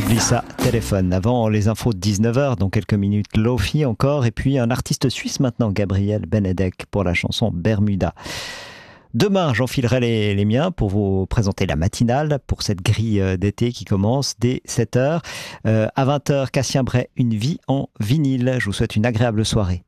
Lisa Téléphone. Avant les infos de 19h, dans quelques minutes, Lofi encore. Et puis un artiste suisse maintenant, Gabriel Benedek, pour la chanson Bermuda. Demain, j'enfilerai les miens pour vous présenter la matinale pour cette grille d'été qui commence dès 7h. À 20h, Cassien Bray, une vie en vinyle. Je vous souhaite une agréable soirée.